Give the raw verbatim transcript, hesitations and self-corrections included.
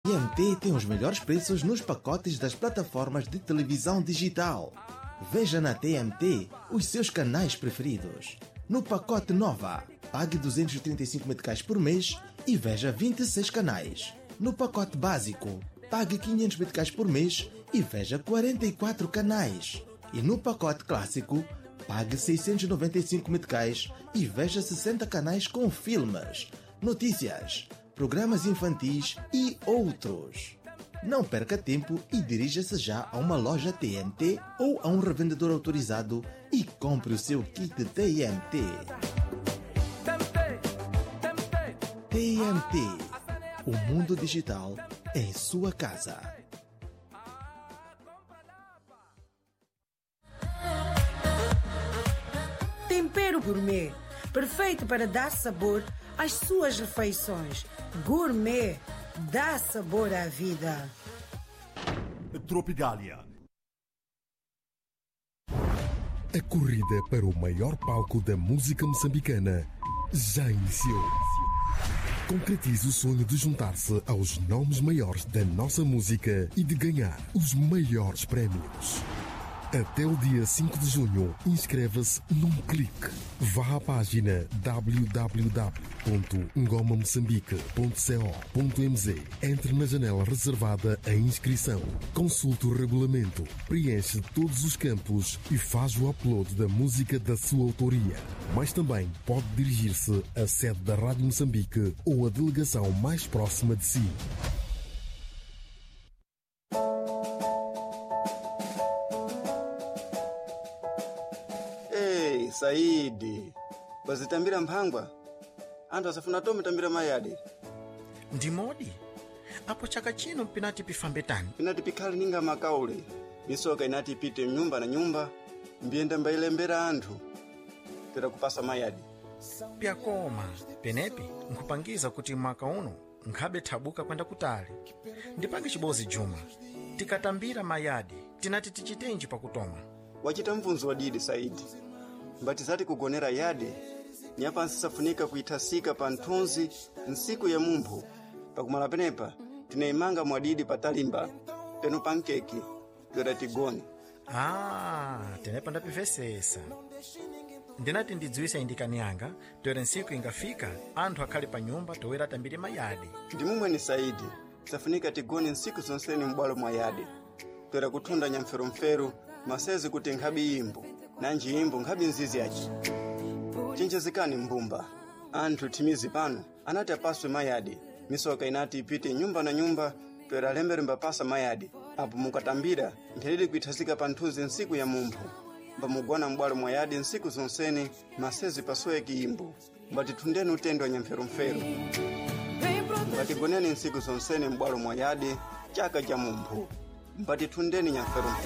T M T tem os melhores preços nos pacotes das plataformas de televisão digital. Veja na T M T os seus canais preferidos. No pacote Nova, pague duzentos e trinta e cinco meticais por mês e veja vinte e seis canais. No pacote básico, pague quinhentos meticais por mês e veja quarenta e quatro canais. E no pacote clássico, pague seiscentos e noventa e cinco meticais e veja sessenta canais com filmes, notícias, programas infantis e outros. Não perca tempo e dirija-se já a uma loja T M T ou a um revendedor autorizado e compre o seu kit T M T. T M T, o mundo digital em sua casa. Tempero Gourmet, perfeito para dar sabor às suas refeições. Gourmet, dá sabor à vida. Tropicalia. A corrida para o maior palco da música moçambicana já iniciou. Concretize o sonho de juntar-se aos nomes maiores da nossa música e de ganhar os maiores prémios. Até o dia cinco de junho, inscreva-se num clique. Vá à página w w w ponto ngoma moçambique ponto co ponto m z. Entre na janela reservada à inscrição. Consulte o regulamento, preenche todos os campos e faz o upload da música da sua autoria. Mas também pode dirigir-se à sede da Rádio Moçambique ou à delegação mais próxima de si. Saidi, wazitambira mphangwa anthu asafuna tome tambira mayadi ndimodi apo chaka chino pinati pifambe tani pinati pikhale ninga makaule misoka inati ipite nyumba na nyumba mbiyenda mbailembera anthu tera kupasa mayadi pyakoma penepi nkupangiza kuti mwaka uno nkhabe thabuka kwenda kutali ndipange chibozi Juma tikatambira mayadi tinati tichitenji pakutoma wachita mvunzo wadidi Saidi mbatizati kugonera yade nyapa nsisafunika kuitasika pa nthunzi nsiku ya mumphu pakumala penepa tinaimanga mwadidi patalimba peno pankeki yoda tigoni. Ah, tenepa ndapivesesa ndinati ndidziwisa indikani yanga toera nsiku ingafika anthu akhali pa nyumba towera tambire mayadi ndimumwe ni Saidi safunika tigoni nsiku zonseni mbwalo mwa yade toera kuthunda nyamferumferu masezi kuti nkhabi imbo nanji imbo nkhabi nzizi yachi chinchezikani mbumba anthu timizi pano anati apaswe mayadi misoka inati ipite nyumba na nyumba toera lembere mbapasa mayadi apo mukatambira mphelili kuithazika pa nthunzi nsiku ya mumphu mbamugwana mbwalo mwa yadi nsiku zonseni masezi pasoye kiimbo mbatithundeni utendo wa nyamferumferu mbatigoneni nsiku zonseni mbwalo mwa yadi chaka cha mumphu mbatithundeni nyamferumferu.